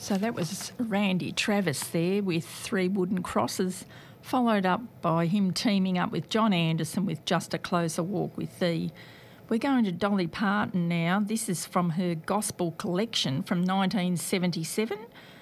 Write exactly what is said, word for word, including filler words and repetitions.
So that was Randy Travis there with Three Wooden Crosses, followed up by him teaming up with John Anderson with Just a Closer Walk with Thee. We're going to Dolly Parton now. This is from her gospel collection from nineteen seventy-seven,